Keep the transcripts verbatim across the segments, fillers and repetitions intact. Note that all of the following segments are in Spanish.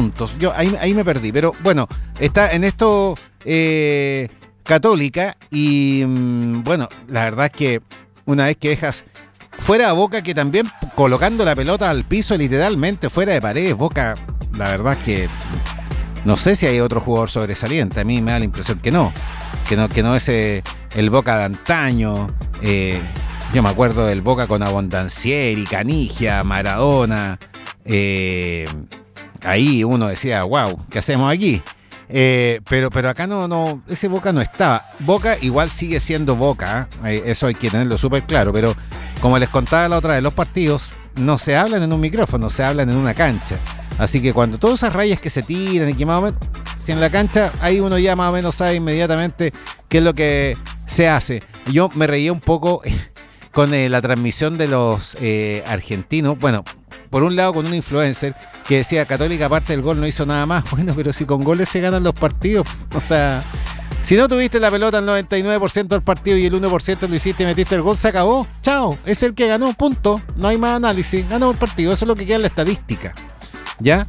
puntos. Yo ahí, ahí me perdí, pero bueno, está en esto eh, Católica y mm, bueno, la verdad es que una vez que dejas fuera a Boca, que también colocando la pelota al piso literalmente fuera de paredes, Boca, la verdad es que no sé si hay otro jugador sobresaliente, a mí me da la impresión que no, que no, que no es eh, el Boca de antaño. eh, yo me acuerdo del Boca con Abondancieri, Canigia, Maradona, eh, ahí uno decía, wow, ¿qué hacemos aquí? Eh, pero, pero acá no, no, ese Boca no estaba. Boca igual sigue siendo Boca, ¿eh? Eso hay que tenerlo súper claro, pero como les contaba la otra vez, los partidos no se hablan en un micrófono, se hablan en una cancha. Así que cuando todas esas rayas que se tiran y que más o menos, si en la cancha, ahí uno ya más o menos sabe inmediatamente qué es lo que se hace. Yo me reía un poco con eh, la transmisión de los eh, argentinos, bueno, por un lado con un influencer que decía Católica aparte del gol no hizo nada más. Bueno, pero si con goles se ganan los partidos, o sea, si no tuviste la pelota el noventa y nueve por ciento del partido y el uno por ciento lo hiciste y metiste el gol, se acabó, chao, es el que ganó, punto, no hay más análisis, ganó el partido, eso es lo que queda en la estadística, ¿ya?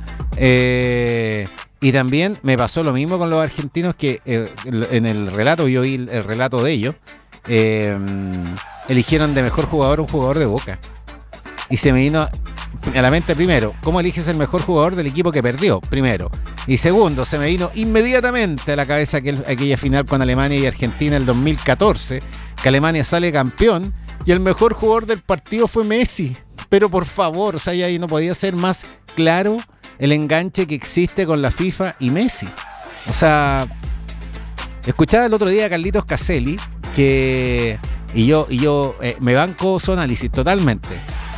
Eh, y también me pasó lo mismo con los argentinos que eh, en el relato, yo oí el relato de ellos, eh, eligieron de mejor jugador un jugador de Boca. Y se me vino a la mente primero, ¿cómo eliges el mejor jugador del equipo que perdió? Primero. Y segundo, se me vino inmediatamente a la cabeza aquel, aquella final con Alemania y Argentina el dos mil catorce, que Alemania sale campeón y el mejor jugador del partido fue Messi. Pero por favor, o sea, ya ahí no podía ser más claro el enganche que existe con la FIFA y Messi. O sea, escuchaba el otro día a Carlitos Caselli, que y yo, y yo eh, me banco su análisis totalmente.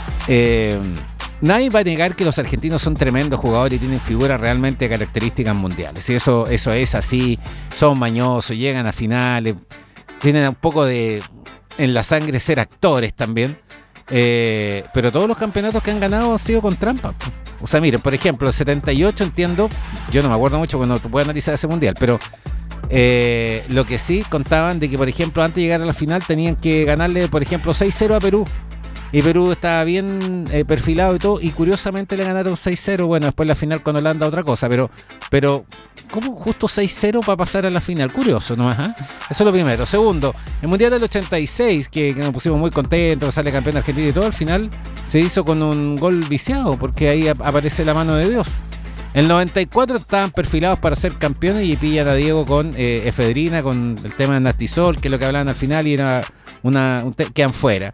Eh, nadie va a negar que los argentinos son tremendos jugadores y tienen figuras realmente de características mundiales. Y eso, eso es así, son mañosos, llegan a finales, tienen un poco de en la sangre ser actores también. Eh, pero todos los campeonatos que han ganado han sido con trampa. O sea, miren, por ejemplo, el setenta y ocho entiendo, yo no me acuerdo mucho cuando tú puedes analizar ese mundial, pero eh, lo que sí contaban de que, por ejemplo, antes de llegar a la final tenían que ganarle, por ejemplo, seis cero a Perú. Y Perú estaba bien eh, perfilado y todo, y curiosamente le ganaron seis cero. Bueno, después la final con Holanda otra cosa, pero pero ¿cómo justo seis cero para pasar a la final? Curioso nomás, ¿eh? Eso es lo primero. Segundo, el Mundial del ochenta y seis, que, que nos pusimos muy contentos, sale campeón argentino y todo, al final se hizo con un gol viciado, porque ahí ap- aparece la mano de Dios. El noventa y cuatro estaban perfilados para ser campeones y pillan a Diego con eh, efedrina, con el tema de Nastisol, que es lo que hablaban al final, y era una, un te- quedan fuera.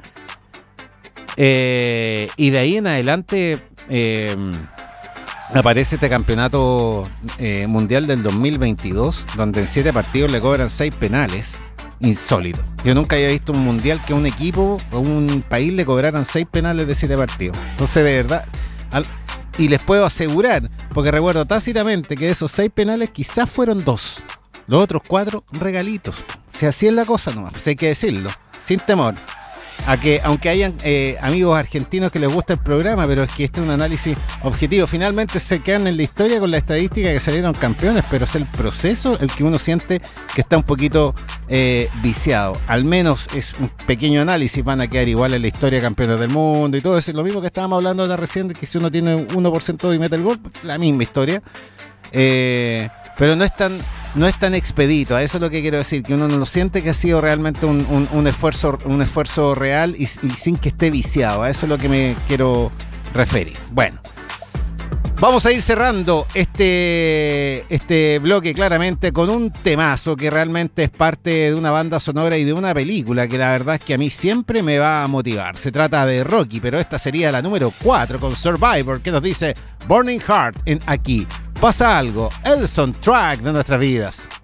Eh, y de ahí en adelante eh, aparece este campeonato eh, mundial del dos mil veintidós, donde en siete partidos le cobran seis penales. Insólito. Yo nunca había visto un mundial que un equipo o un país le cobraran seis penales de siete partidos. Entonces, de verdad, al, y les puedo asegurar, porque recuerdo tácitamente que de esos seis penales quizás fueron dos, los otros cuatro regalitos. O sea, así es la cosa nomás, pues hay que decirlo, sin temor a que, aunque hayan eh, amigos argentinos que les gusta el programa, pero es que este es un análisis objetivo. Finalmente se quedan en la historia con la estadística que salieron campeones, pero es el proceso el que uno siente que está un poquito eh, viciado. Al menos es un pequeño análisis, van a quedar igual en la historia campeones del mundo y todo eso. Lo mismo que estábamos hablando de la reciente, que si uno tiene uno por ciento y mete el gol, la misma historia. Eh, pero no es tan no es tan expedito, a eso es lo que quiero decir, que uno no lo siente que ha sido realmente un, un, un esfuerzo un esfuerzo real y, y sin que esté viciado, a eso es lo que me quiero referir. Bueno, vamos a ir cerrando este, este bloque claramente con un temazo que realmente es parte de una banda sonora y de una película que la verdad es que a mí siempre me va a motivar. Se trata de Rocky, pero esta sería la número cuatro con Survivor, que nos dice Burning Heart en Aquí Pasa Algo, el soundtrack de nuestras vidas.